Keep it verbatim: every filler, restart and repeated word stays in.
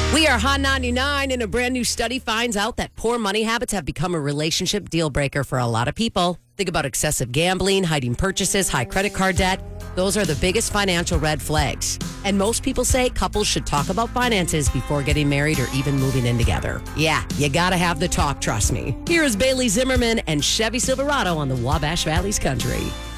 We are Hot ninety-nine, and a brand new study finds out that poor money habits have become a relationship deal breaker for a lot of people. Think about excessive gambling, hiding purchases, high credit card debt. Those are the biggest financial red flags. And most people say couples should talk about finances before getting married or even moving in together. Yeah, you gotta have the talk, trust me. Here is Bailey Zimmerman and Chevy Silverado on the Wabash Valley's Country.